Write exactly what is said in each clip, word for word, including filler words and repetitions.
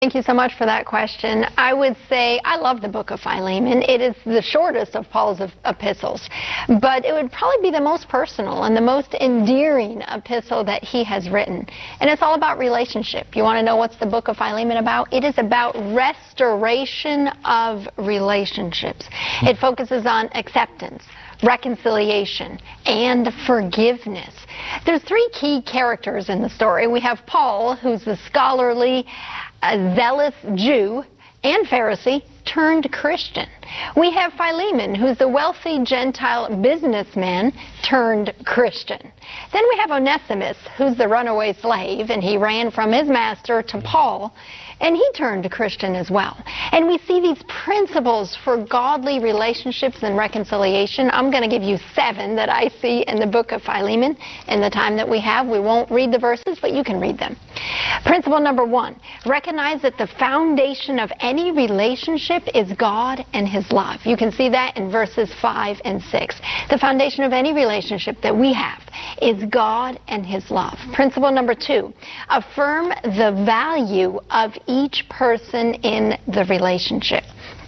Thank you so much for that question. I would say I love the book of Philemon. It is the shortest of Paul's epistles, but it would probably be the most personal and the most endearing epistle that he has written. And it's all about relationship. You want to know what's the book of Philemon about? It is about restoration of relationships. It focuses on acceptance, reconciliation, and forgiveness. There's three key characters in the story. We have Paul, who's the scholarly, a zealous Jew and Pharisee turned Christian. We have Philemon, who's the wealthy Gentile businessman turned Christian. Then we have Onesimus, who's the runaway slave, and he ran from his master to Paul, and he turned Christian as well. And we see these principles for godly relationships and reconciliation. I'm going to give you seven that I see in the book of Philemon in the time that we have. We won't read the verses, but you can read them. Principle number one, recognize that the foundation of any relationship is God and His love. You can see that in verses five and six. The foundation of any relationship that we have is God and His love. Principle number two, affirm the value of each person in the relationship.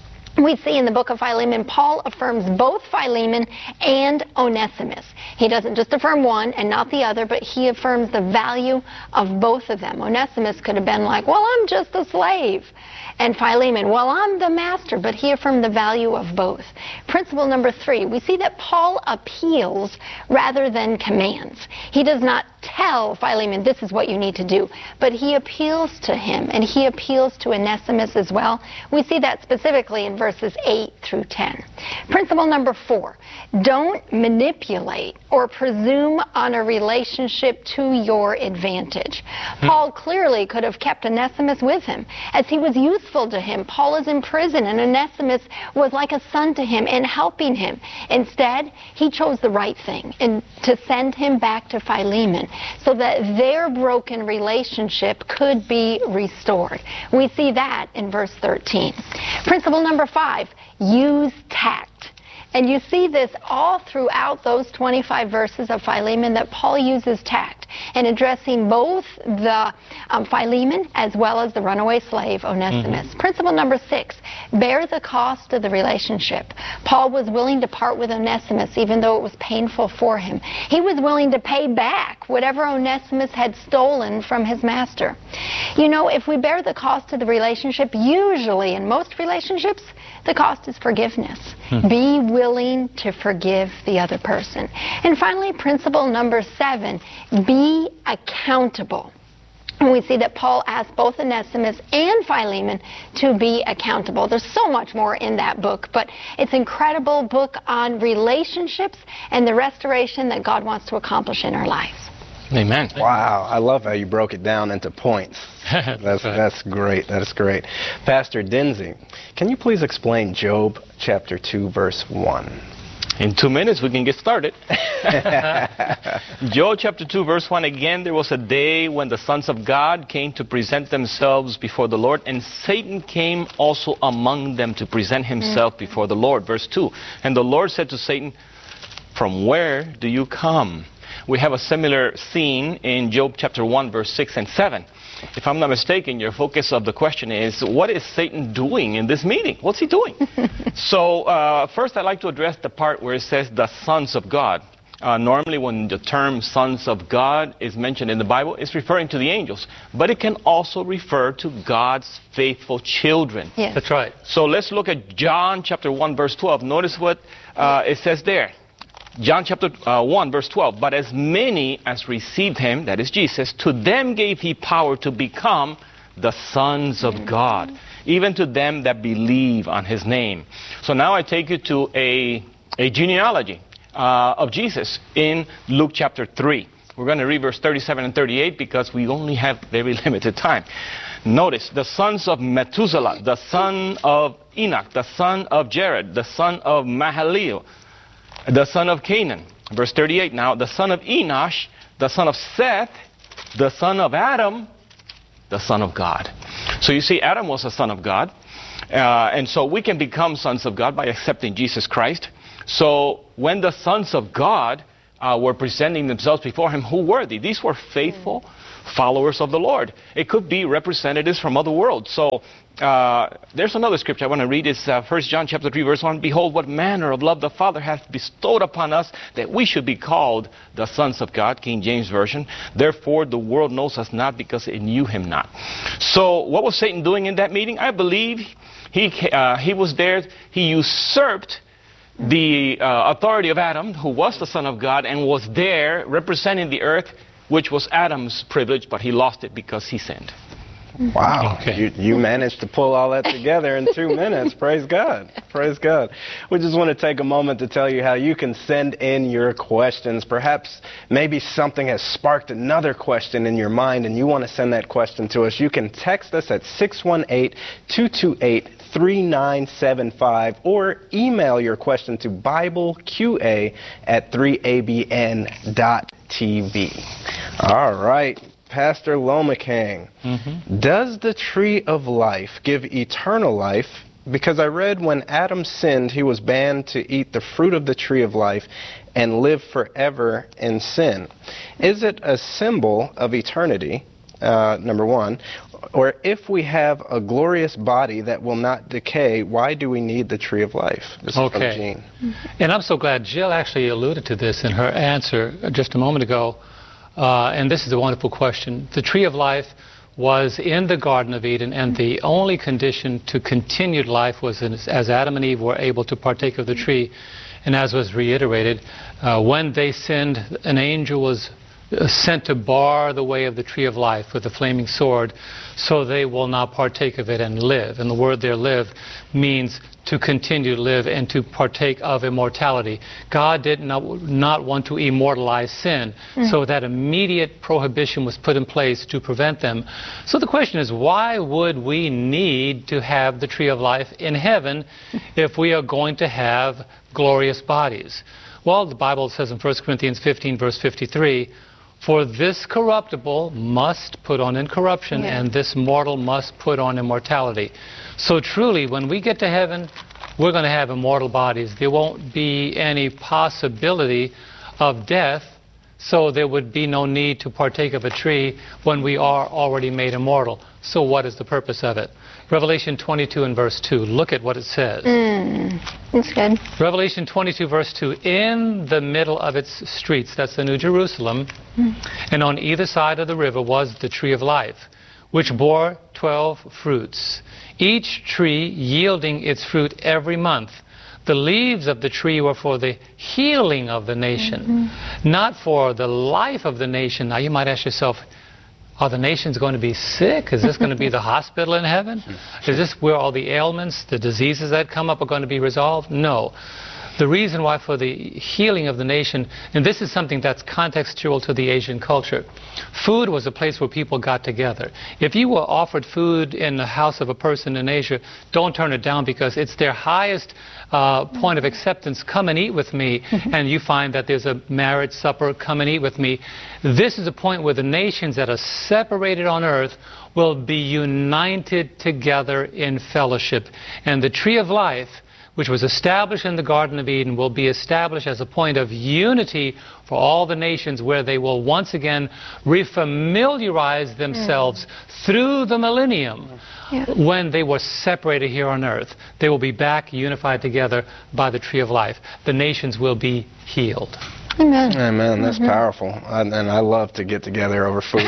We see in the book of Philemon, Paul affirms both Philemon and Onesimus. He doesn't just affirm one and not the other, but he affirms the value of both of them. Onesimus could have been like, well, I'm just a slave. And Philemon, well, I'm the master, but he affirmed the value of both. Principle number three, we see that Paul appeals rather than commands. He does not tell Philemon, this is what you need to do, but he appeals to him, and he appeals to Onesimus as well. We see that specifically in verses eight through ten. Principle number four, don't manipulate or presume on a relationship to your advantage. Hmm. Paul clearly could have kept Onesimus with him, as he was useful to him. Paul is in prison, and Onesimus was like a son to him in helping him. Instead, he chose the right thing, and to send him back to Philemon, so that their broken relationship could be restored. We see that in verse thirteen. Principle number five, use tact. And you see this all throughout those twenty-five verses of Philemon, that Paul uses tact in addressing both the um, Philemon as well as the runaway slave Onesimus. Mm-hmm. Principle number six, bear the cost of the relationship. Paul was willing to part with Onesimus even though it was painful for him. He was willing to pay back whatever Onesimus had stolen from his master. You know, if we bear the cost of the relationship, usually in most relationships, the cost is forgiveness. Hmm. Be willing to forgive the other person. And finally, principle number seven, be accountable. And we see that Paul asked both Onesimus and Philemon to be accountable. There's so much more in that book, but it's an incredible book on relationships and the restoration that God wants to accomplish in our lives. Amen. Wow, I love how you broke it down into points. That's that's great. That's great. Pastor Dinsey, can you please explain Job chapter two, verse one? In two minutes, we can get started. Job chapter two, verse one, again, there was a day when the sons of God came to present themselves before the Lord, and Satan came also among them to present himself mm-hmm. before the Lord. Verse two, and the Lord said to Satan, from where do you come? We have a similar scene in Job chapter one, verse six and seven. If I'm not mistaken, your focus of the question is, what is Satan doing in this meeting? What's he doing? So uh, first I'd like to address the part where it says the sons of God. Uh, normally when the term sons of God is mentioned in the Bible, it's referring to the angels. But it can also refer to God's faithful children. Yes. That's right. So let's look at John chapter one, verse twelve. Notice what uh, it says there. John chapter uh, one, verse twelve, but as many as received him, that is Jesus, to them gave he power to become the sons of God, even to them that believe on his name. So now I take you to a, a genealogy uh, of Jesus in Luke chapter three. We're going to read verse thirty-seven and thirty-eight because we only have very limited time. Notice, the sons of Methuselah, the son of Enoch, the son of Jared, the son of Mahalalel, the son of Canaan. Verse thirty-eight now, the son of Enosh, the son of Seth, the son of Adam, the son of God. So you see, Adam was a son of God. Uh, and so we can become sons of God by accepting Jesus Christ. So when the sons of God uh, were presenting themselves before him, who were they? These were faithful, followers of the Lord. It could be representatives from other worlds. So uh, there's another scripture I want to read. It's uh, First John chapter three, verse one. Behold, what manner of love the Father hath bestowed upon us, that we should be called the sons of God, King James Version. Therefore, the world knows us not, because it knew him not. So what was Satan doing in that meeting? I believe he, uh, he was there. He usurped the uh, authority of Adam, who was the Son of God, and was there representing the earth, which was Adam's privilege, but he lost it because he sinned. Wow. Okay. You, you managed to pull all that together in two minutes. Praise God. Praise God. We just want to take a moment to tell you how you can send in your questions. Perhaps maybe something has sparked another question in your mind and you want to send that question to us. You can text us at six one eight, two two eight, three nine seven five or email your question to BibleQA at three A B N dot T V. All right. Pastor Lomacang, mm-hmm. Does the tree of life give eternal life? Because I read when Adam sinned, he was banned to eat the fruit of the tree of life and live forever in sin. Is it a symbol of eternity, uh, number one? Or if we have a glorious body that will not decay, why do we need the tree of life? This okay. is from Jean. And I'm so glad Jill actually alluded to this in her answer just a moment ago. Uh, and this is a wonderful question. The tree of life was in the Garden of Eden, and the only condition to continued life was as, as Adam and Eve were able to partake of the tree. And as was reiterated, uh, when they sinned, an angel was sent to bar the way of the tree of life with a flaming sword, so they will not partake of it and live. And the word there, live, means to continue to live and to partake of immortality. God did not, not want to immortalize sin, mm. so that immediate prohibition was put in place to prevent them. So the question is, why would we need to have the tree of life in heaven if we are going to have glorious bodies? Well, the Bible says in First Corinthians fifteen, verse fifty-three, for this corruptible must put on incorruption, yeah. and this mortal must put on immortality. So truly, when we get to heaven, we're going to have immortal bodies. There won't be any possibility of death, so there would be no need to partake of a tree when we are already made immortal. So what is the purpose of it? Revelation twenty-two and verse two. Look at what it says. Mm, that's good. Revelation twenty-two, verse two. In the middle of its streets, that's the New Jerusalem, mm. and on either side of the river was the tree of life, which bore twelve fruits, each tree yielding its fruit every month. The leaves of the tree were for the healing of the nation, mm-hmm. not for the life of the nation. Now you might ask yourself, are the nations going to be sick? Is this going to be the hospital in heaven? Is this where all the ailments, the diseases that come up are going to be resolved? No. The reason why for the healing of the nation, and this is something that's contextual to the Asian culture, food was a place where people got together. If you were offered food in the house of a person in Asia, don't turn it down, because it's their highest uh, point of acceptance. Come and eat with me. And you find that there's a marriage supper, come and eat with me. This is a point where the nations that are separated on earth will be united together in fellowship. And the tree of life, which was established in the Garden of Eden, will be established as a point of unity for all the nations, where they will once again refamiliarize themselves mm. through the millennium. Yeah. When they were separated here on earth, they will be back unified together by the tree of life. The nations will be healed. Amen. Amen. That's mm-hmm. powerful. And, and I love to get together over food. So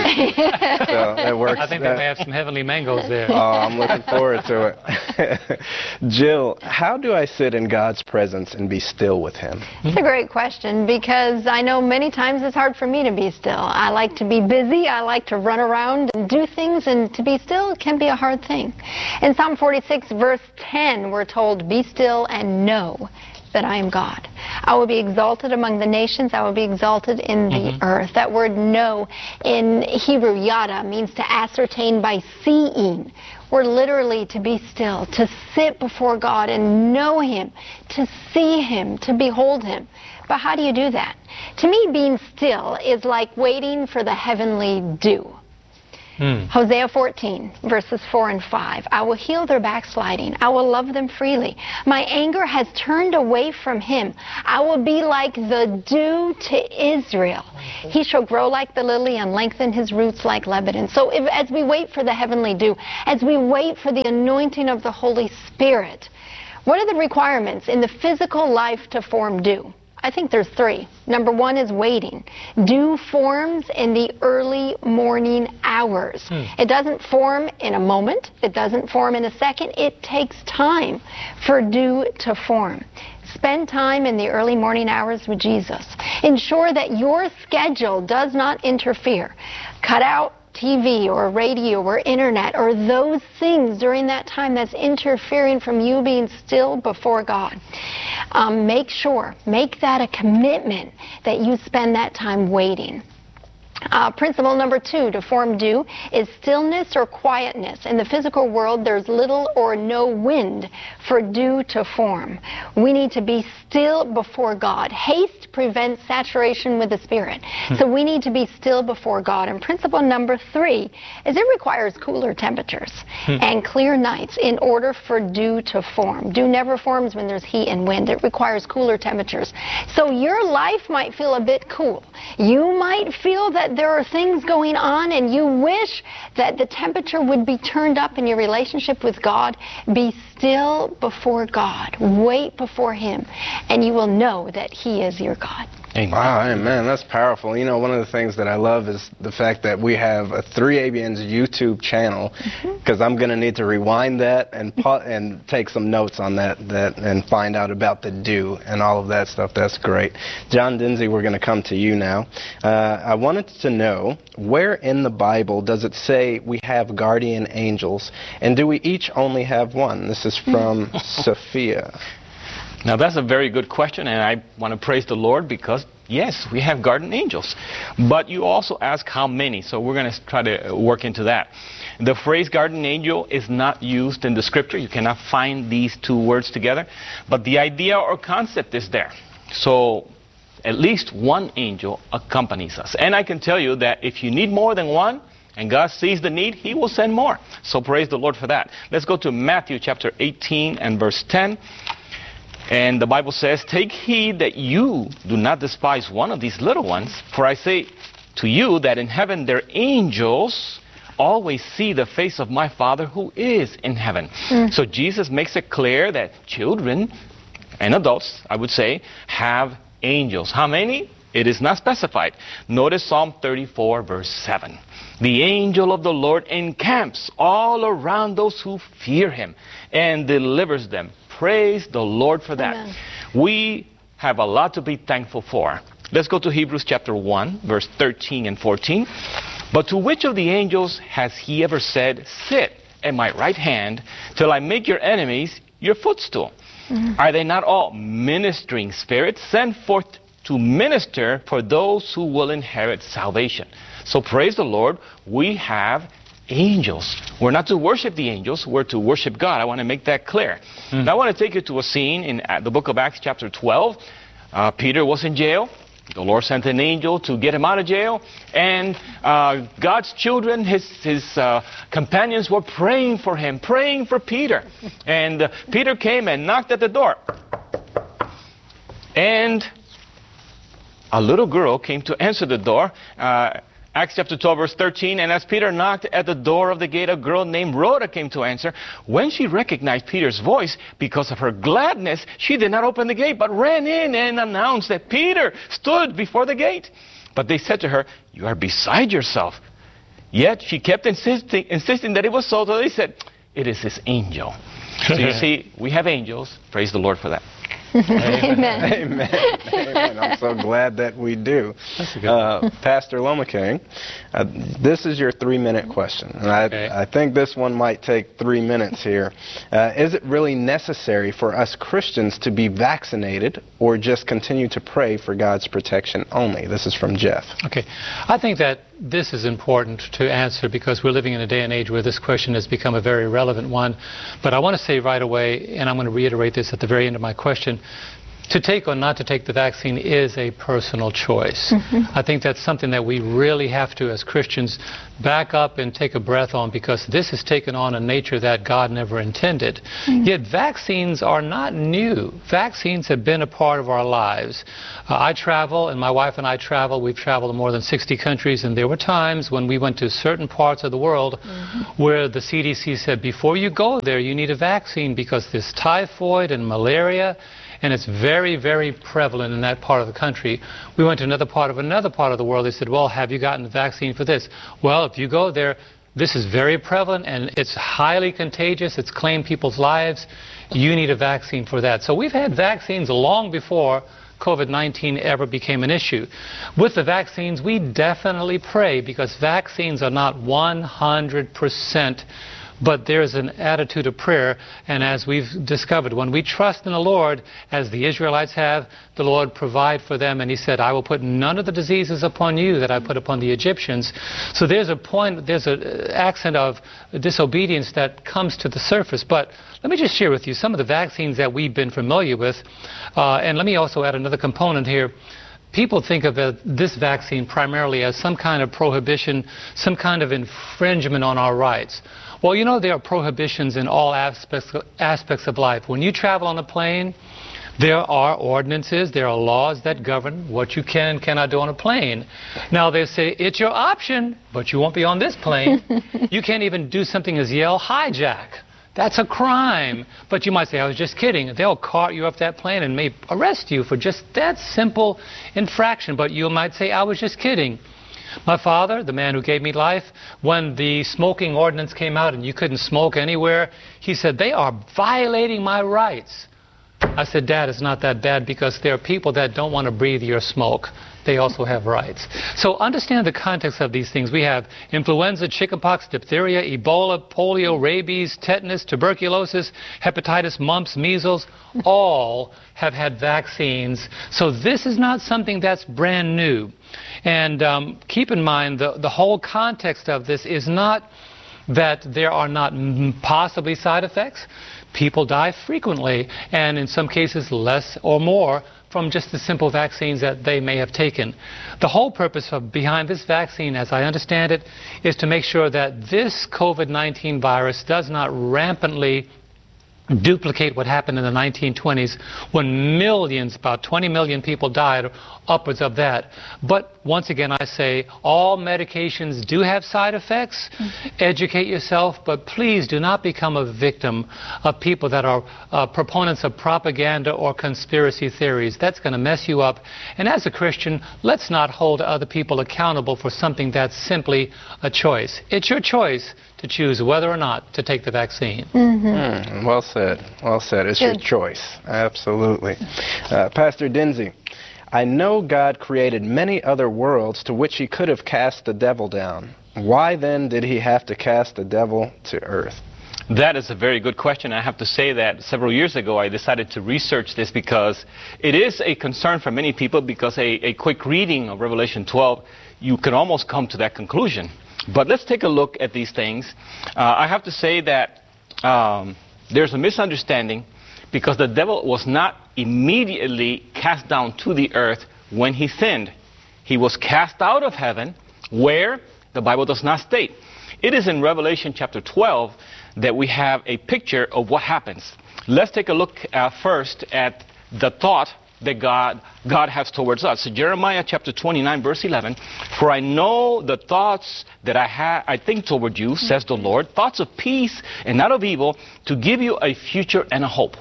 that works. I think that. they may have some heavenly mangoes there. Oh, I'm looking forward to it. Jill, how do I sit in God's presence and be still with Him? It's a great question, because I know many times it's hard for me to be still. I like to be busy. I like to run around and do things, and to be still can be a hard thing. In Psalm forty-six, verse ten, we're told, be still and know that I am God. I will be exalted among the nations. I will be exalted in the mm-hmm. earth. That word know in Hebrew, yada, means to ascertain by seeing. We're literally to be still, to sit before God and know Him, to see Him, to behold Him. But how do you do that? To me, being still is like waiting for the heavenly dew. Mm. Hosea fourteen, verses four and five. I will heal their backsliding. I will love them freely. My anger has turned away from him. I will be like the dew to Israel. He shall grow like the lily and lengthen his roots like Lebanon. So if, as we wait for the heavenly dew, as we wait for the anointing of the Holy Spirit, what are the requirements in the physical life to form dew? I think there's three. Number one is waiting. Dew forms in the early morning hours. Hmm. It doesn't form in a moment. It doesn't form in a second. It takes time for dew to form. Spend time in the early morning hours with Jesus. Ensure that your schedule does not interfere. Cut out T V or radio or internet or those things during that time that's interfering from you being still before God. Um, make sure, make that a commitment that you spend that time waiting. Uh, principle number two to form dew is stillness or quietness. In the physical world, there's little or no wind for dew to form. We need to be still before God. Haste prevents saturation with the Spirit. Hmm. So we need to be still before God. And principle number three is it requires cooler temperatures hmm. and clear nights in order for dew to form. Dew never forms when there's heat and wind. It requires cooler temperatures. So your life might feel a bit cool. You might feel that there are things going on and you wish that the temperature would be turned up in your relationship with God. Be still before God. Wait before Him, and you will know that He is your God. Amen. Wow, amen. That's powerful. You know, one of the things that I love is the fact that we have a three A B N's YouTube channel, because mm-hmm. I'm going to need to rewind that and pu- and take some notes on that, that and find out about the dew and all of that stuff. That's great. John Dinzey, we're going to come to you now. Uh, I wanted to know, where in the Bible does it say we have guardian angels, and do we each only have one? This is from Sophia. Now, that's a very good question, and I want to praise the Lord because, yes, we have guardian angels. But you also ask how many, so we're going to try to work into that. The phrase guardian angel is not used in the Scripture. You cannot find these two words together. But the idea or concept is there. So at least one angel accompanies us. And I can tell you that if you need more than one, and God sees the need, He will send more. So praise the Lord for that. Let's go to Matthew chapter eighteen and verse ten. And the Bible says, take heed that you do not despise one of these little ones, for I say to you that in heaven their angels always see the face of my Father who is in heaven. Mm. So Jesus makes it clear that children and adults, I would say, have angels. How many? It is not specified. Notice Psalm thirty-four, verse seven. The angel of the Lord encamps all around those who fear Him and delivers them. Praise the Lord for that. Amen. We have a lot to be thankful for. Let's go to Hebrews chapter one, verse thirteen and fourteen. But to which of the angels has He ever said, sit at my right hand till I make your enemies your footstool? Mm-hmm. Are they not all ministering spirits sent forth to minister for those who will inherit salvation? So praise the Lord, we have angels. We're not to worship the angels, we're to worship God. I want to make that clear. Mm. Now I want to take you to a scene in uh, the book of Acts chapter twelve. Uh, Peter was in jail. The Lord sent an angel to get him out of jail. And uh, God's children, his, his uh, companions were praying for him, praying for Peter. And uh, Peter came and knocked at the door. And a little girl came to answer the door. Uh, Acts chapter twelve, verse thirteen, and as Peter knocked at the door of the gate, a girl named Rhoda came to answer. When she recognized Peter's voice, because of her gladness, she did not open the gate, but ran in and announced that Peter stood before the gate. But they said to her, you are beside yourself. Yet she kept insisting, insisting that it was so, so they said, it is his angel. So you see, we have angels. Praise the Lord for that. Amen. Amen. Amen. I'm so glad that we do. Uh, Pastor Lomaking, uh, this is your three-minute question. And I, okay. I think this one might take three minutes here. Uh, is it really necessary for us Christians to be vaccinated or just continue to pray for God's protection only? This is from Jeff. Okay. I think that this is important to answer because we're living in a day and age where this question has become a very relevant one. But I want to say right away, and I'm going to reiterate this at the very end of my question, to take or not to take the vaccine is a personal choice. Mm-hmm. I think that's something that we really have to, as Christians, back up and take a breath on, because this has taken on a nature that God never intended. Mm-hmm. Yet vaccines are not new. Vaccines have been a part of our lives. Uh, I travel, and my wife and I travel. We've traveled to more than sixty countries, and there were times when we went to certain parts of the world mm-hmm. where the C D C said, before you go there, you need a vaccine because there's typhoid and malaria, and it's very, very prevalent in that part of the country. We went to another part of another part of the world. They said, well, have you gotten the vaccine for this? Well, if you go there, this is very prevalent, and it's highly contagious. It's claimed people's lives. You need a vaccine for that. So we've had vaccines long before COVID nineteen ever became an issue. With the vaccines, we definitely pray, because vaccines are not one hundred percent, but there's an attitude of prayer. And as we've discovered, when we trust in the Lord, as the Israelites have, the Lord provide for them. And he said, I will put none of the diseases upon you that I put upon the Egyptians. So there's a point, there's an accent of disobedience that comes to the surface. But let me just share with you some of the vaccines that we've been familiar with. Uh, and let me also add another component here. People think of uh, this vaccine primarily as some kind of prohibition, some kind of infringement on our rights. Well, you know, there are prohibitions in all aspects, aspects of life. When you travel on a plane, there are ordinances, there are laws that govern what you can and cannot do on a plane. Now, they say, it's your option, but you won't be on this plane. You can't even do something as yell, hijack. That's a crime. But you might say, I was just kidding. They'll cart you off that plane and may arrest you for just that simple infraction. But you might say, I was just kidding. My father, the man who gave me life, when the smoking ordinance came out and you couldn't smoke anywhere, he said, they are violating my rights. I said, Dad, it's not that bad, because there are people that don't want to breathe your smoke. They also have rights. So understand the context of these things. We have influenza, chickenpox, diphtheria, Ebola, polio, rabies, tetanus, tuberculosis, hepatitis, mumps, measles. All have had vaccines. So this is not something that's brand new. And um, keep in mind, the, the whole context of this is not that there are not possibly side effects. People die frequently, and in some cases less or more, from just the simple vaccines that they may have taken. The whole purpose of behind this vaccine, as I understand it, is to make sure that this COVID nineteen virus does not rampantly duplicate what happened in the nineteen twenties, when millions, about twenty million people died, upwards of that. But once again, I say, all medications do have side effects. Mm-hmm. Educate yourself, but please do not become a victim of people that are uh, proponents of propaganda or conspiracy theories. That's going to mess you up. And as a Christian, let's not hold other people accountable for something that's simply a choice. It's your choice to choose whether or not to take the vaccine. Mm-hmm. Mm, well said. Well said. It's Good. Your choice. Absolutely. Uh, Pastor Dinsey, I know God created many other worlds to which he could have cast the devil down. Why then did he have to cast the devil to earth? That is a very good question. I have to say that several years ago I decided to research this, because it is a concern for many people, because a, a quick reading of Revelation twelve, you can almost come to that conclusion. But let's take a look at these things. Uh, I have to say that um, there's a misunderstanding, because the devil was not immediately cast down to the earth when he sinned. He was cast out of heaven, where the Bible does not state. It is in Revelation chapter twelve that we have a picture of what happens. Let's take a look uh, first at the thought that God, God has towards us. So Jeremiah chapter twenty-nine, verse eleven, for I know the thoughts that I, ha I think toward you, says the Lord, thoughts of peace and not of evil, to give you a future and a hope.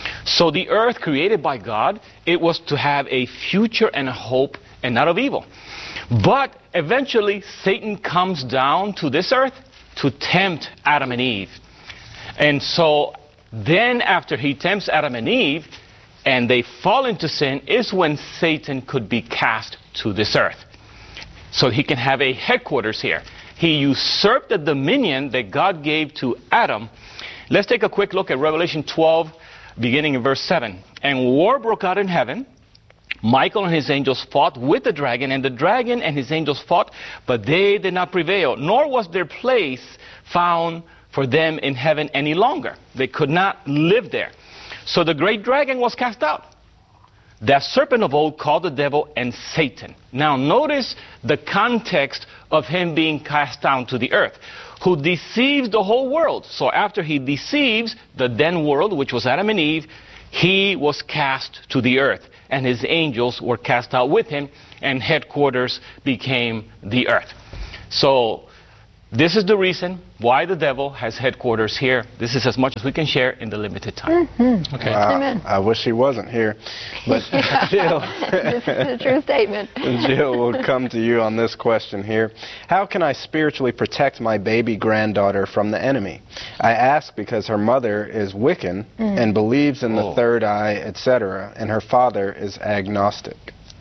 So the earth created by God, it was to have a future and a hope and not of evil. But eventually Satan comes down to this earth to tempt Adam and Eve. And so then after he tempts Adam and Eve, and they fall into sin, is when Satan could be cast to this earth. So he can have a headquarters here. He usurped the dominion that God gave to Adam. Let's take a quick look at Revelation twelve, beginning in verse seven. And war broke out in heaven. Michael and his angels fought with the dragon, and the dragon and his angels fought, but they did not prevail, nor was their place found for them in heaven any longer. They could not live there. So the great dragon was cast out. That serpent of old called the devil and Satan. Now notice the context of him being cast down to the earth, who deceives the whole world. So after he deceives the then world, which was Adam and Eve, he was cast to the earth, and his angels were cast out with him, and headquarters became the earth. So this is the reason why the devil has headquarters here. This is as much as we can share in the limited time. Mm-hmm. Okay. Wow. Amen. I wish he wasn't here. But Jill, This is a true statement. Jill, we'll come to you on this question here. How can I spiritually protect my baby granddaughter from the enemy? I ask because her mother is Wiccan mm. and believes in the oh. third eye, et cetera, and her father is agnostic.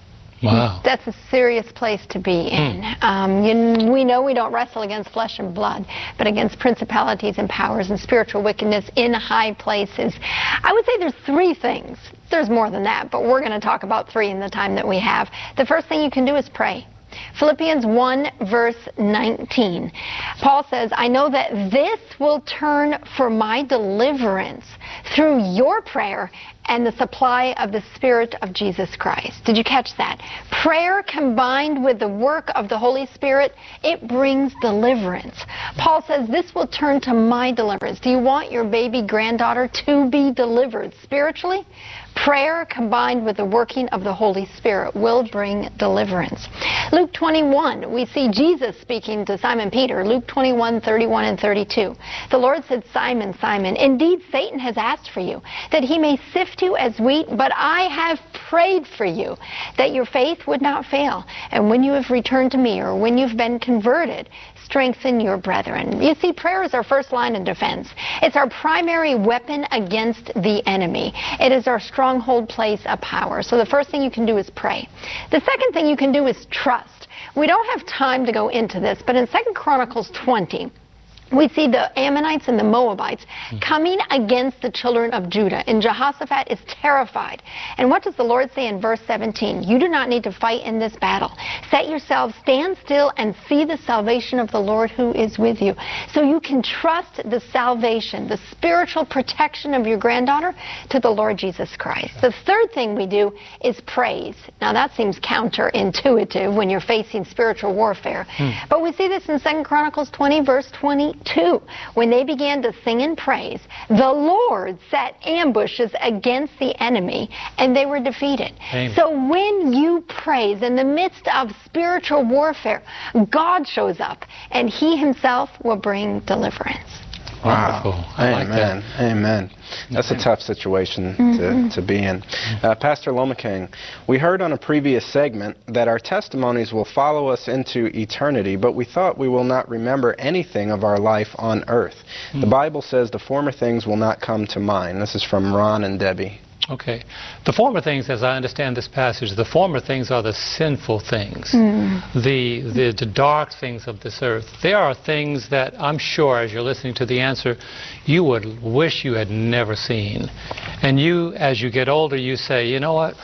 Wow. That's a serious place to be in. Mm. Um, you, we know we don't wrestle against flesh and blood, but against principalities and powers and spiritual wickedness in high places. I would say there's three things. There's more than that, but we're going to talk about three in the time that we have. The first thing you can do is pray. Philippians one, verse nineteen. Paul says, I know that this will turn for my deliverance through your prayer and the supply of the Spirit of Jesus Christ. Did you catch that? Prayer combined with the work of the Holy Spirit, it brings deliverance. Paul says, this will turn to my deliverance. Do you want your baby granddaughter to be delivered spiritually? Prayer combined with the working of the Holy Spirit will bring deliverance. Luke twenty-one, we see Jesus speaking to Simon Peter. Luke twenty-one, thirty-one and thirty-two. The Lord said, Simon, Simon, indeed Satan has asked for you, that he may sift you as wheat, but I have prayed for you, that your faith would not fail. And when you have returned to me, or when you've been converted, strengthen your brethren. You see, prayer is our first line of defense. It's our primary weapon against the enemy. It is our stronghold place of power. So the first thing you can do is pray. The second thing you can do is trust. We don't have time to go into this, but in Second Chronicles twenty, we see the Ammonites and the Moabites coming against the children of Judah. And Jehoshaphat is terrified. And what does the Lord say in verse seventeen? You do not need to fight in this battle. Set yourselves, stand still, and see the salvation of the Lord who is with you. So you can trust the salvation, the spiritual protection of your granddaughter to the Lord Jesus Christ. The third thing we do is praise. Now that seems counterintuitive when you're facing spiritual warfare. Hmm. But we see this in Second Chronicles twenty, verse twenty. Two, when they began to sing and praise, the Lord set ambushes against the enemy, and they were defeated. Amen. So when you praise in the midst of spiritual warfare, God shows up, and He Himself will bring deliverance. Wonderful. Wow. I Amen. like that. Amen. That's a tough situation mm-hmm. to, to be in. Uh, Pastor Lomaking, we heard on a previous segment that our testimonies will follow us into eternity, but we thought we will not remember anything of our life on earth. Mm. The Bible says the former things will not come to mind. This is from Ron and Debbie. Okay. The former things, as I understand this passage, the former things are the sinful things, mm. the, the the dark things of this earth. There are things that I'm sure, as you're listening to the answer, you would wish you had never seen. And you, as you get older, you say, you know what?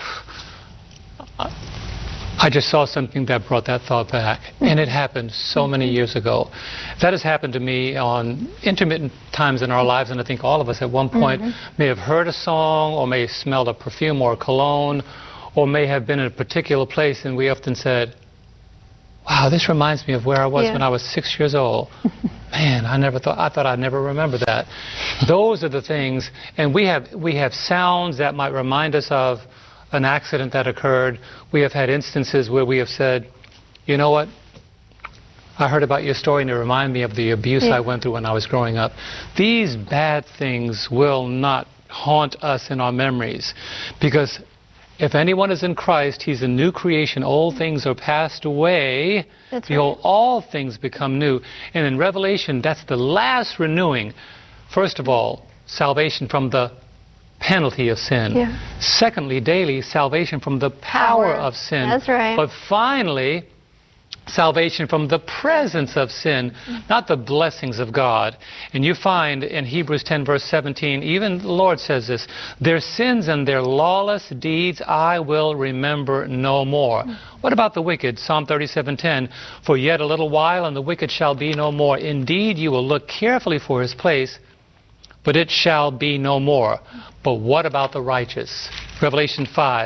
I just saw something that brought that thought back, and it happened so many years ago. That has happened to me on intermittent times in our lives, and I think all of us at one point mm-hmm. may have heard a song, or may have smelled a perfume or a cologne, or may have been in a particular place, and we often said, wow, this reminds me of where I was yeah. when I was six years old. Man, I never thought, I thought I'd never remember that. Those are the things, and we have, we have sounds that might remind us of an accident that occurred. We have had instances where we have said, you know what, I heard about your story and it reminded me of the abuse yeah. I went through when I was growing up. These bad things will not haunt us in our memories, because if anyone is in Christ, he's a new creation. Old things are passed away. That's Behold, right. all things become new. And in Revelation, that's the last renewing. First of all, salvation from the penalty of sin. Yeah. Secondly, daily salvation from the power, power of sin. That's right. But finally, salvation from the presence of sin, not the blessings of God. And you find in Hebrews ten, verse seventeen, even the Lord says this, their sins and their lawless deeds I will remember no more. What about the wicked? Psalm thirty-seven ten, for yet a little while and the wicked shall be no more. Indeed, you will look carefully for his place, but it shall be no more. But what about the righteous? Revelation five,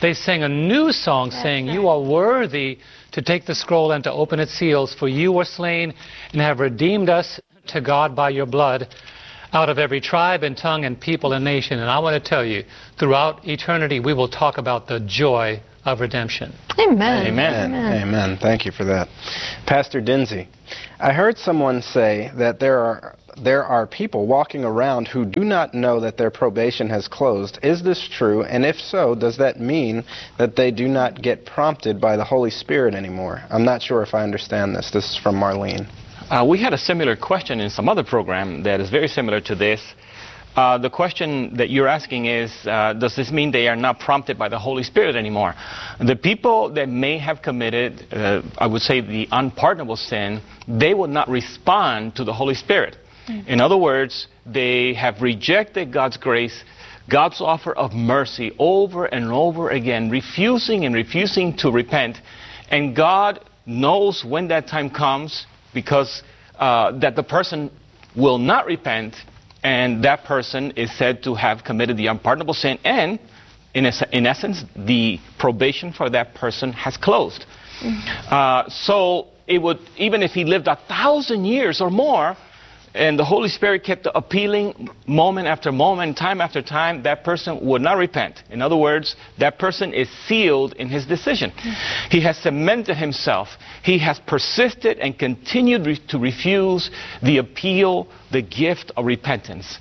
they sang a new song That's saying, right. "You are worthy to take the scroll and to open its seals, for you were slain and have redeemed us to God by your blood out of every tribe and tongue and people and nation." And I want to tell you, throughout eternity, we will talk about the joy of redemption. Amen. Amen. Amen. Amen. Thank you for that. Pastor Dinsey, I heard someone say that there are there are people walking around who do not know that their probation has closed. Is this true? And if so, does that mean that they do not get prompted by the Holy Spirit anymore? I'm not sure if I understand this. This is from Marlene. Uh, we had a similar question in some other program that is very similar to this. Uh, the question that you're asking is, uh, does this mean they are not prompted by the Holy Spirit anymore? The people that may have committed, uh, I would say, the unpardonable sin, they will not respond to the Holy Spirit. Mm-hmm. In other words, they have rejected God's grace, God's offer of mercy over and over again, refusing and refusing to repent. And God knows when that time comes, because uh, that the person will not repent, and that person is said to have committed the unpardonable sin, and in, es in essence, the probation for that person has closed. Mm-hmm. uh, so it would, even if he lived a thousand years or more, and the Holy Spirit kept appealing moment after moment, time after time, that person would not repent. In other words, that person is sealed in his decision. Mm-hmm. He has cemented himself. He has persisted and continued re to refuse the appeal, the gift of repentance.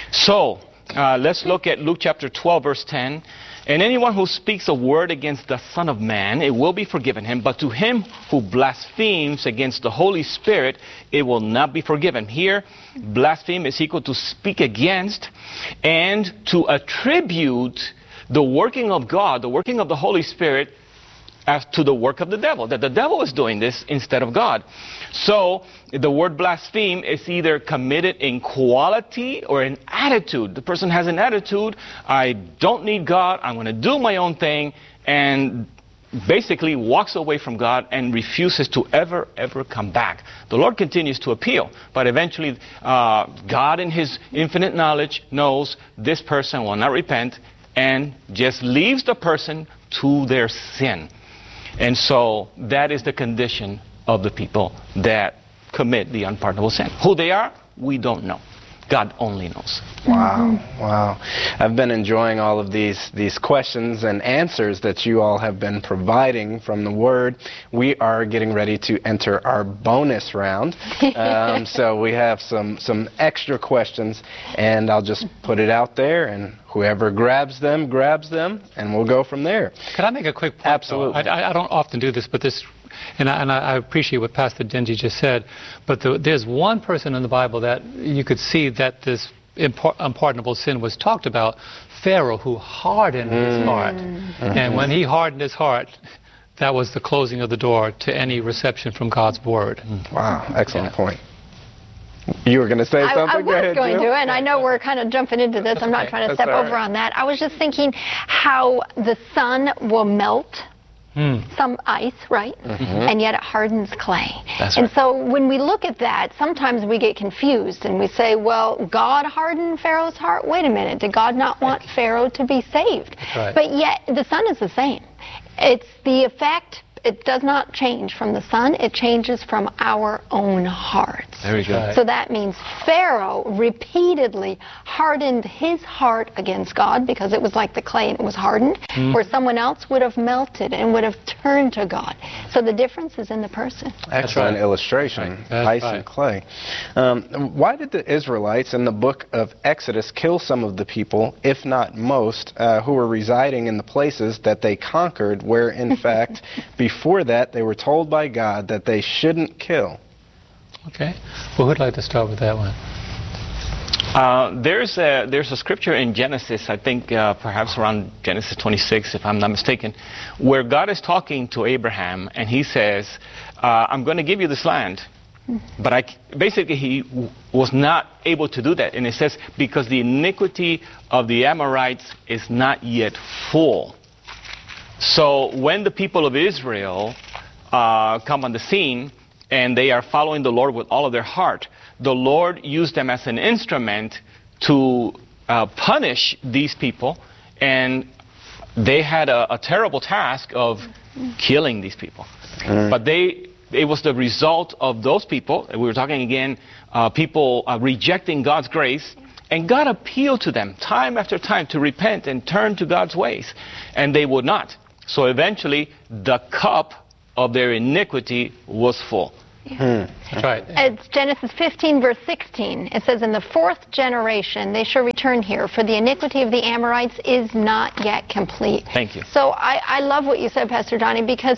So, uh, let's look at Luke chapter twelve, verse ten. "And anyone who speaks a word against the Son of Man, it will be forgiven him. But to him who blasphemes against the Holy Spirit, it will not be forgiven." Here, blaspheme is equal to speak against and to attribute the working of God, the working of the Holy Spirit, as to the work of the devil, that the devil is doing this instead of God. So the word blaspheme is either committed in quality or in attitude. The person has an attitude, I don't need God, I'm going to do my own thing, and basically walks away from God and refuses to ever, ever come back. The Lord continues to appeal, but eventually uh, God in his infinite knowledge knows this person will not repent and just leaves the person to their sin. And so that is the condition of the people that commit the unpardonable sin. Who they are, we don't know. God only knows. Wow, wow. I've been enjoying all of these, these questions and answers that you all have been providing from the Word. We are getting ready to enter our bonus round. Um, so we have some, some extra questions, and I'll just put it out there, and whoever grabs them, grabs them, and we'll go from there. Could I make a quick point? Absolutely. I, I don't often do this, but this... And I, and I appreciate what Pastor Dinsey just said, but the, there's one person in the Bible that you could see that this unpardonable sin was talked about, Pharaoh, who hardened mm. his heart. Mm-hmm. And when he hardened his heart, that was the closing of the door to any reception from God's Word. Wow, excellent yeah. point. You were going to say something? I, I was Go ahead, going Jill. to, and I know we're kind of jumping into this. I'm not trying to That's step over right. on that. I was just thinking how the sun will melt Mm. some ice, right? Mm-hmm. And yet it hardens clay. That's and right. so when we look at that, sometimes we get confused and we say, well, God hardened Pharaoh's heart. Wait a minute, did God not want Pharaoh to be saved? Right. But yet the sun is the same. It's the effect. It does not change from the sun. It changes from our own hearts. There we go. Right. So that means Pharaoh repeatedly hardened his heart against God because it was like the clay and it was hardened, mm. where someone else would have melted and would have turned to God. So the difference is in the person. Excellent right. illustration. Right. Ice right. and clay. Um, why did the Israelites in the book of Exodus kill some of the people, if not most, uh, who were residing in the places that they conquered, where in fact before that they were told by God that they shouldn't kill? Okay. Well, who'd like to start with that one? Uh, there's a there's a scripture in Genesis, I think uh, perhaps around Genesis twenty-six, if I'm not mistaken, where God is talking to Abraham, and He says, uh, "I'm going to give you this land," but I basically He w was not able to do that, and it says because the iniquity of the Amorites is not yet full. So when the people of Israel uh, come on the scene, and they are following the Lord with all of their heart, the Lord used them as an instrument to uh, punish these people and they had a, a terrible task of killing these people. Mm. But they, it was the result of those people, we were talking again, uh, people uh, rejecting God's grace, and God appealed to them time after time to repent and turn to God's ways, and they would not. So eventually, the cup of their iniquity was full. Yeah. Hmm. That's right. It's Genesis fifteen, verse sixteen. It says, in the fourth generation they shall return here, for the iniquity of the Amorites is not yet complete. Thank you. So I, I love what you said, Pastor Donnie, because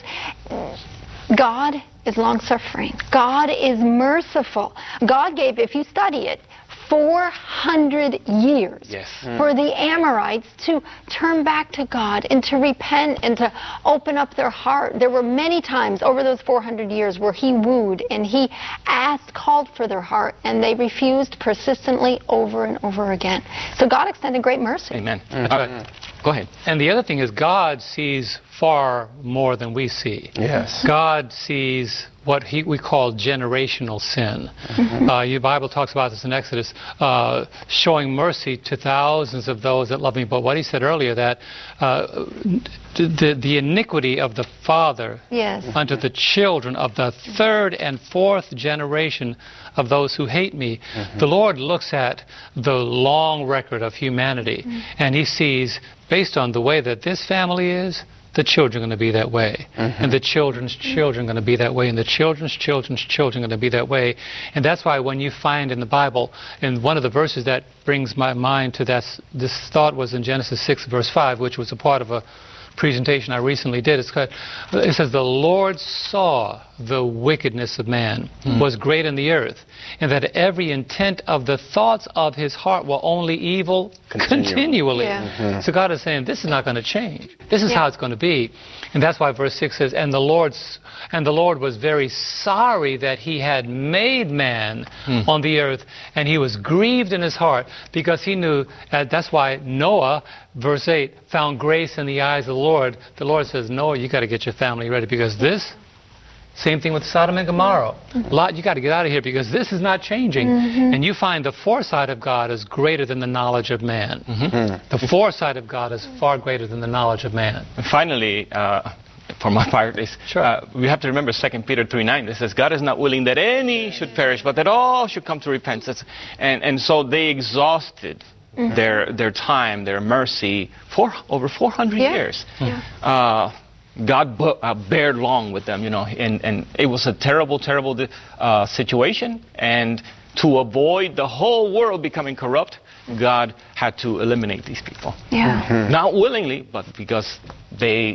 God is long-suffering. God is merciful. God gave, if you study it, four hundred years yes. for the Amorites to turn back to God and to repent and to open up their heart. There were many times over those four hundred years where he wooed and he asked, called for their heart, and they refused persistently over and over again. So God extended great mercy. Amen. Mm. That's right. Go ahead. And the other thing is God sees far more than we see. Yes. God sees what he, we call generational sin. Mm-hmm. uh, your Bible talks about this in Exodus, uh, showing mercy to thousands of those that love me. But what he said earlier, that uh, the, the iniquity of the father yes. unto the children of the third and fourth generation of those who hate me. Mm-hmm. The Lord looks at the long record of humanity, mm-hmm. and he sees, based on the way that this family is, the children are going to be that way. Mm-hmm. And the children's children are going to be that way. And the children's children's children are going to be that way. And that's why when you find in the Bible, in one of the verses that brings my mind to that, this thought was in Genesis six, verse five, which was a part of a presentation I recently did. It's called, it says, the Lord saw the wickedness of man mm. was great in the earth, and that every intent of the thoughts of his heart were only evil continually. continually. Yeah. Mm-hmm. So God is saying, this is not going to change. This is yeah. how it's going to be. And that's why verse six says, and the Lord's and the Lord was very sorry that he had made man mm. on the earth, and he was grieved in his heart, because he knew, uh, that's why Noah, verse eight, found grace in the eyes of the Lord. The Lord says, Noah, you got to get your family ready, because this, same thing with Sodom and Gomorrah. Mm-hmm. Lot, you got to get out of here, because this is not changing. Mm-hmm. And you find the foresight of God is greater than the knowledge of man. Mm-hmm. Mm. The foresight of God is far greater than the knowledge of man. And finally, uh, for my part, is sure. uh, we have to remember Second Peter three nine. It says, God is not willing that any should perish, but that all should come to repentance. And, and so they exhausted mm-hmm. their, their time, their mercy, for over four hundred yeah. years. Yeah. Uh, God b- uh, bared long with them, you know, and, and it was a terrible, terrible uh, situation. And to avoid the whole world becoming corrupt, God had to eliminate these people. Yeah. Mm-hmm. Not willingly, but because they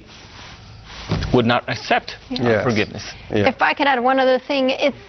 would not accept yeah. uh, yes. forgiveness. Yeah. If I could add one other thing, it's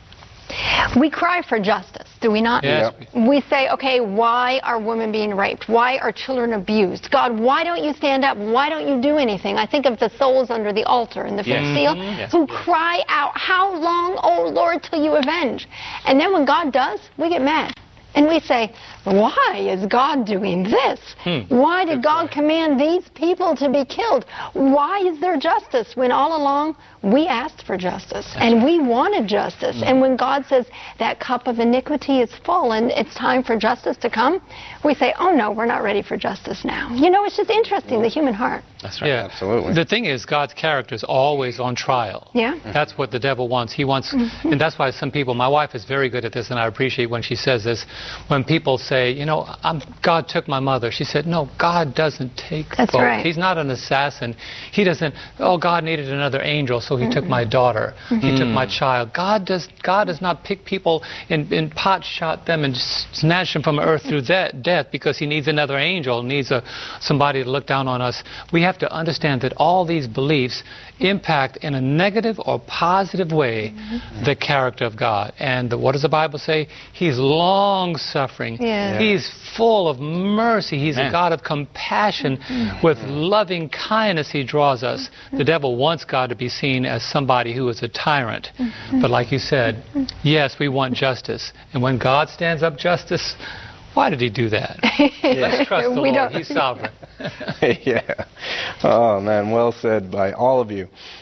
we cry for justice, do we not? Yes. Yep. We say, okay, why are women being raped? Why are children abused? God, why don't you stand up? Why don't you do anything? I think of the souls under the altar in the fifth Yes. seal Mm-hmm. Yes. who cry out, how long, oh Lord, till you avenge? And then when God does, we get mad. And we say, why is God doing this? Hmm. Why did God command these people to be killed? Why is there justice when all along we asked for justice and we wanted justice? Hmm. And when God says that cup of iniquity is full and it's time for justice to come, we say, oh no, we're not ready for justice now. You know, it's just interesting, the human heart. That's right. Yeah, absolutely. The thing is, God's character is always on trial. Yeah. That's what the devil wants. He wants, mm-hmm. and that's why some people, my wife is very good at this, and I appreciate when she says this. When people say, you know, I'm, God took my mother, she said, no, God doesn't take That's both. right. He's not an assassin. He doesn't, oh, God needed another angel, so he mm-hmm. took my daughter. Mm-hmm. He took my child. God does God does not pick people and, and pot shot them and snatch them from earth through that death because he needs another angel, needs a, somebody to look down on us. We have to understand that all these beliefs impact in a negative or positive way mm-hmm. the character of God. And the, what does the Bible say? He's long-suffering. Yeah. He's full of mercy. He's Man. a God of compassion. Mm-hmm. With loving kindness he draws us. Mm-hmm. The devil wants God to be seen as somebody who is a tyrant. Mm-hmm. But like you said, yes, we want justice. And when God stands up justice, why did he do that? Let's trust the We Lord. don't- He's sovereign. Yeah. Oh, man, well said by all of you.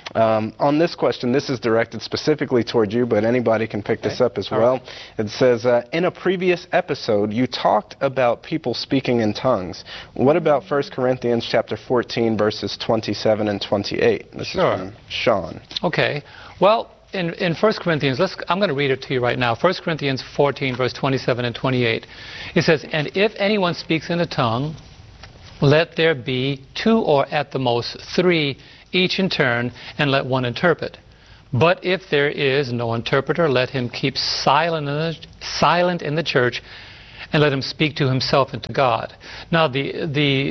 Um, on this question, this is directed specifically toward you, but anybody can pick okay. this up as well. Right. It says, uh, in a previous episode, you talked about people speaking in tongues. What about First Corinthians chapter fourteen, verses twenty-seven and twenty-eight? This sure. is from Sean. Okay. Well, in, in First Corinthians, let's, I'm going to read it to you right now. First Corinthians fourteen, verse twenty-seven and twenty-eight. It says, and if anyone speaks in a tongue, let there be two or at the most three each in turn, and let one interpret. But if there is no interpreter, let him keep silent in the, silent in the church, and let him speak to himself and to God. Now, the the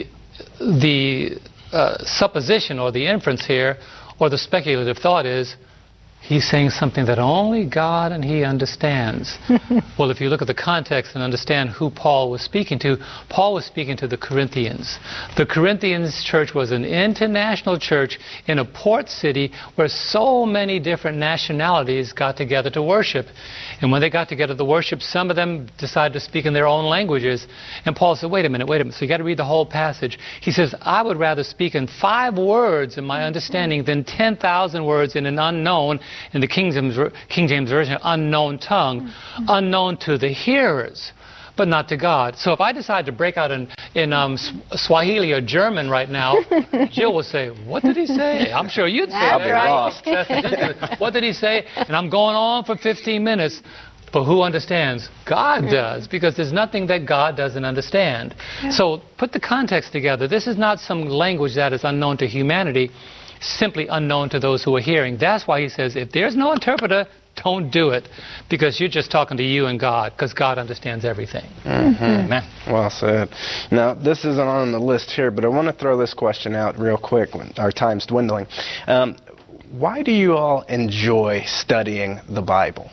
the uh, supposition or the inference here, or the speculative thought is, he's saying something that only God and he understands. Well, if you look at the context and understand who Paul was speaking to, Paul was speaking to the Corinthians. The Corinthians church was an international church in a port city where so many different nationalities got together to worship. And when they got together to worship, some of them decided to speak in their own languages. And Paul said, wait a minute, wait a minute. So you got to read the whole passage. He says, I would rather speak in five words in my understanding than ten thousand words in an unknown, in the King James, King James Version, unknown tongue, unknown to the hearers, but not to God. So if I decide to break out in, in um, Swahili or German right now, Jill will say, what did he say? I'm sure you'd say That's that. right. Lost. What did he say? And I'm going on for fifteen minutes. But who understands? God does, because there's nothing that God doesn't understand. So put the context together. This is not some language that is unknown to humanity, simply unknown to those who are hearing. That's why he says, if there's no interpreter, don't do it, because you're just talking to you and God, because God understands everything. Mm-hmm. Amen. Well said. Now, this isn't on the list here, but I want to throw this question out real quick when our time's dwindling. Um, why do you all enjoy studying the Bible?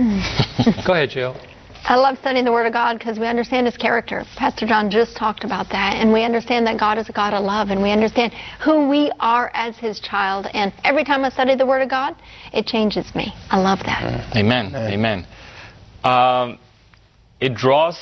Go ahead, Jill. I love studying the Word of God because we understand His character. Pastor John just talked about that. And we understand that God is a God of love. And we understand who we are as His child. And every time I study the Word of God, it changes me. I love that. Amen. Amen. Um, it draws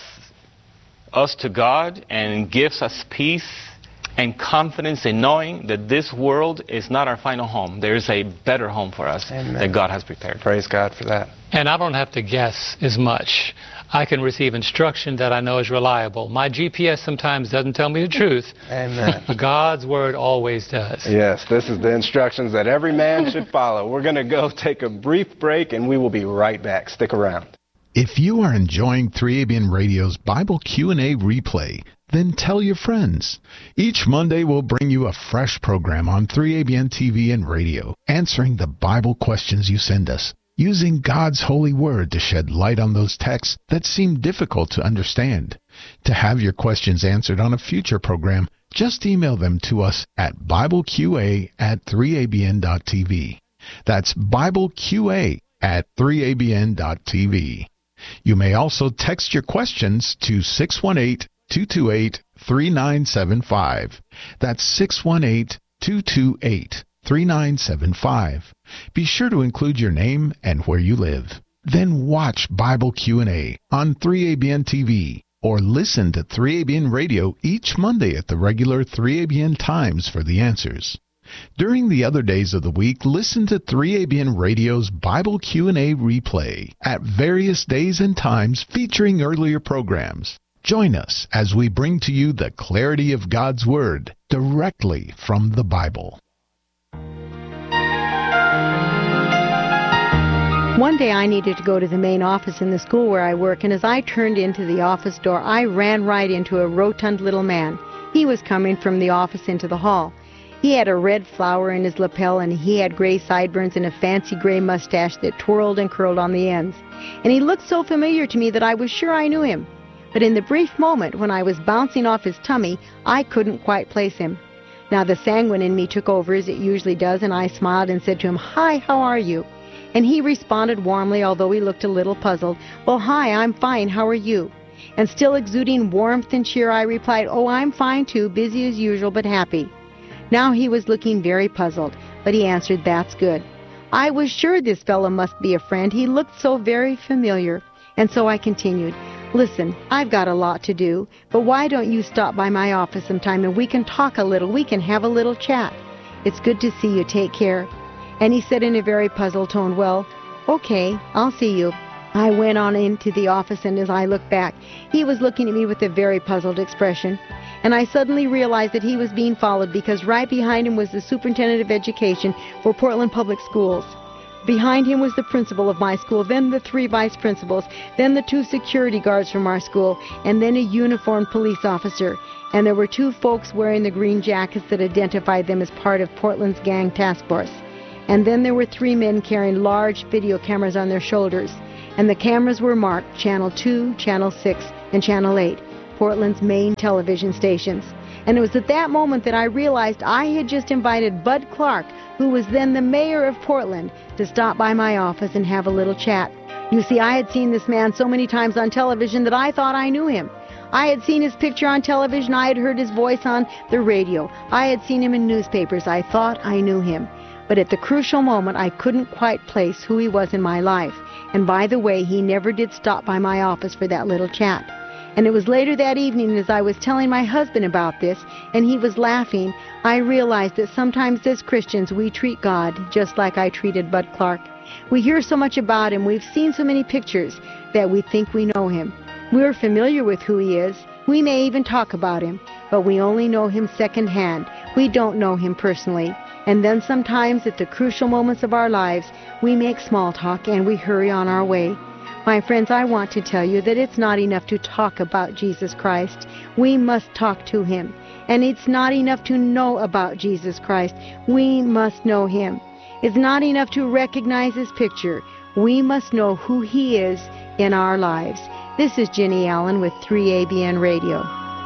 us to God and gives us peace and confidence in knowing that this world is not our final home. There is a better home for us. Amen. That God has prepared. Praise God for that. And I don't have to guess as much. I can receive instruction that I know is reliable. My G P S sometimes doesn't tell me the truth. Amen. But God's Word always does. Yes, this is the instructions that every man should follow. We're going to go take a brief break, and we will be right back. Stick around. If you are enjoying three A B N Radio's Bible Q and A replay, then tell your friends. Each Monday we'll bring you a fresh program on three A B N T V and radio, answering the Bible questions you send us, using God's holy word to shed light on those texts that seem difficult to understand. To have your questions answered on a future program, just email them to us at bibleqa at three a b n dot t v. That's bibleqa at three a b n dot t v. You may also text your questions to six one eight, two two eight, three nine seven five. That's six one eight, two two eight, three nine seven five. Be sure to include your name and where you live. Then watch Bible Q and A on three A B N T V or listen to three A B N Radio each Monday at the regular three A B N times for the answers. During the other days of the week, listen to three A B N Radio's Bible Q and A replay at various days and times featuring earlier programs. Join us as we bring to you the clarity of God's Word directly from the Bible. One day I needed to go to the main office in the school where I work, and as I turned into the office door, I ran right into a rotund little man. He was coming from the office into the hall. He had a red flower in his lapel, and he had gray sideburns and a fancy gray mustache that twirled and curled on the ends. And he looked so familiar to me that I was sure I knew him. But in the brief moment when I was bouncing off his tummy, I couldn't quite place him. Now the sanguine in me took over as it usually does, and I smiled and said to him, "Hi, how are you?" And he responded warmly, although he looked a little puzzled, "Well, hi, I'm fine, how are you?" And still exuding warmth and cheer, I replied, "Oh, I'm fine too, busy as usual, but happy." Now he was looking very puzzled, but he answered, "That's good." I was sure this fellow must be a friend. He looked so very familiar. And so I continued, "Listen, I've got a lot to do, but why don't you stop by my office sometime and we can talk a little, we can have a little chat. It's good to see you. Take care." And he said in a very puzzled tone, "Well, okay, I'll see you." I went on into the office, and as I looked back, he was looking at me with a very puzzled expression. And I suddenly realized that he was being followed, because right behind him was the superintendent of education for Portland Public Schools. Behind him was the principal of my school, then the three vice principals, then the two security guards from our school, and then a uniformed police officer. And there were two folks wearing the green jackets that identified them as part of Portland's gang task force. And then there were three men carrying large video cameras on their shoulders. And the cameras were marked Channel two, Channel six, and Channel eight, Portland's main television stations. And it was at that moment that I realized I had just invited Bud Clark, who was then the mayor of Portland, to stop by my office and have a little chat. You see, I had seen this man so many times on television that I thought I knew him. I had seen his picture on television. I had heard his voice on the radio. I had seen him in newspapers. I thought I knew him. But at the crucial moment, I couldn't quite place who he was in my life. And by the way, he never did stop by my office for that little chat. And it was later that evening, as I was telling my husband about this, and he was laughing, I realized that sometimes as Christians we treat God just like I treated Bud Clark. We hear so much about him, we've seen so many pictures, that we think we know him. We're familiar with who he is. We may even talk about him, but we only know him secondhand. We don't know him personally. And then sometimes at the crucial moments of our lives, we make small talk and we hurry on our way. My friends, I want to tell you that it's not enough to talk about Jesus Christ. We must talk to him. And it's not enough to know about Jesus Christ. We must know him. It's not enough to recognize his picture. We must know who he is in our lives. This is Jenny Allen with three A B N Radio.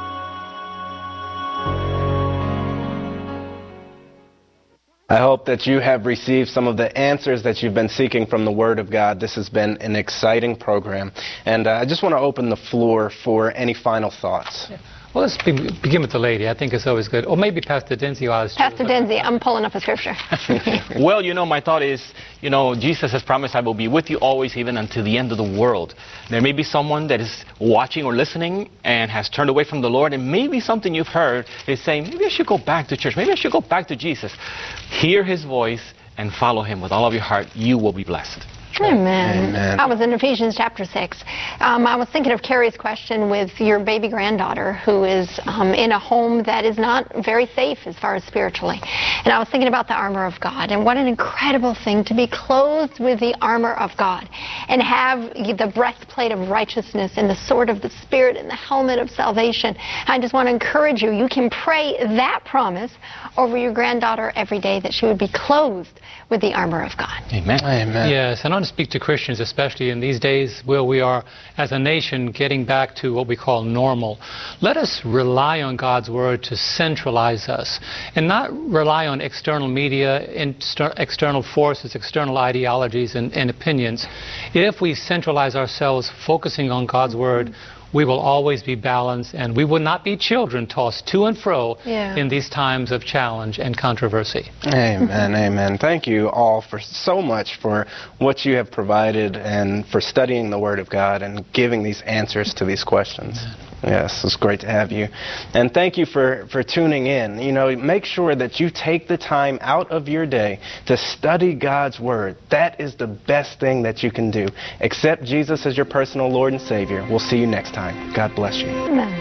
I hope that you have received some of the answers that you've been seeking from the Word of God. This has been an exciting program. And uh, I just want to open the floor for any final thoughts. Yeah. Well, let's be, begin with the lady. I think it's always good. Or maybe Pastor Denzi. Pastor Denzi, I'm pulling up a scripture. Well, you know, my thought is, you know, Jesus has promised, I will be with you always, even until the end of the world. There may be someone that is watching or listening and has turned away from the Lord, and maybe something you've heard is saying, maybe I should go back to church. Maybe I should go back to Jesus. Hear his voice and follow him with all of your heart. You will be blessed. Amen. Amen. I was in Ephesians chapter six. Um, I was thinking of Carrie's question with your baby granddaughter who is um, in a home that is not very safe as far as spiritually. And I was thinking about the armor of God, and what an incredible thing to be clothed with the armor of God and have the breastplate of righteousness and the sword of the Spirit and the helmet of salvation. I just want to encourage you, you can pray that promise over your granddaughter every day, that she would be clothed with the armor of God. Amen. Amen. Yes, and I want to speak to Christians, especially in these days where we are, as a nation, getting back to what we call normal. Let us rely on God's Word to centralize us, and not rely on external media, external forces, external ideologies, and, and opinions. If we centralize ourselves focusing on God's Word, we will always be balanced, and we will not be children tossed to and fro yeah. in these times of challenge and controversy. Amen, amen. Thank you all for so much for what you have provided and for studying the Word of God and giving these answers to these questions. Amen. Yes, it's great to have you. And thank you for, for tuning in. You know, make sure that you take the time out of your day to study God's Word. That is the best thing that you can do. Accept Jesus as your personal Lord and Savior. We'll see you next time. God bless you. Amen.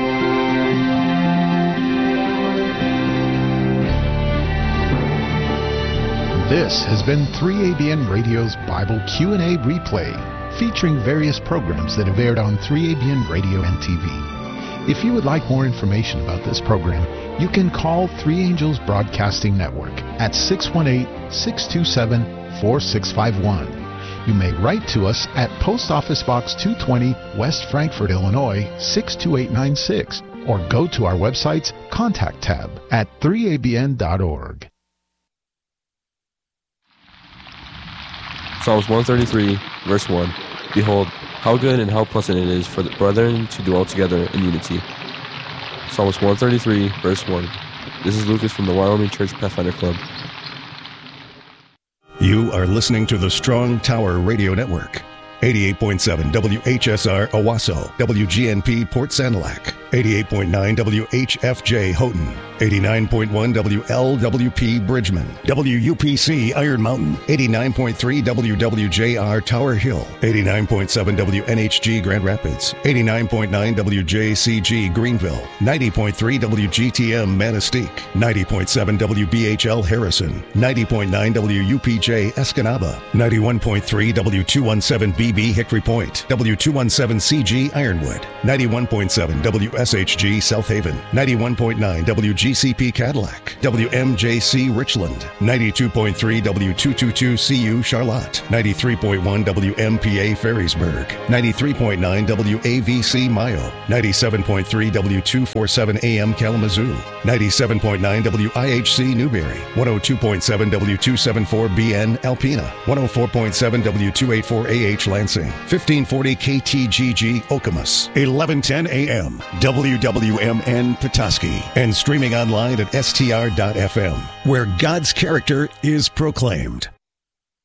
This has been three A B N Radio's Bible Q and A replay, featuring various programs that have aired on three A B N Radio and T V. If you would like more information about this program, you can call Three Angels Broadcasting Network at six one eight, six two seven, four six five one. You may write to us at Post Office Box two twenty, West Frankfort, Illinois, six two eight nine six, or go to our website's Contact tab at three A B N dot org. Psalms one thirty-three, verse one. Behold, how good and how pleasant it is for the brethren to dwell together in unity. Psalms one thirty-three, verse one. This is Lucas from the Wyoming Church Pathfinder Club. You are listening to the Strong Tower Radio Network. eighty-eight point seven W H S R Owasso, W G N P Port Sanilac, eighty-eight point nine W H F J Houghton. eighty-nine point one W L W P Bridgman, W U P C Iron Mountain, eighty-nine point three W W J R Tower Hill, eighty-nine point seven W N H G Grand Rapids, eighty-nine point nine W J C G Greenville, ninety point three W G T M Manistee, ninety point seven W B H L Harrison, ninety point nine W U P J Escanaba, ninety-one point three W two seventeen B B Hickory Point, W two seventeen C G Ironwood, ninety-one point seven W S H G South Haven, ninety-one point nine W G C P Cadillac, W M J C Richland, ninety-two point three W two twenty-two C U Charlotte, ninety-three point one W M P A Ferrisburg, ninety-three point nine W A V C Mayo, ninety-seven point three W two forty-seven A M Kalamazoo, ninety-seven point nine W I H C Newberry, one oh two point seven W two seventy-four B N Alpena, one oh four point seven W two eighty-four A H Lansing, fifteen forty K T G G Okemos, eleven ten A M W W M N Petoskey, and streaming online at S T R dot F M, where God's character is proclaimed.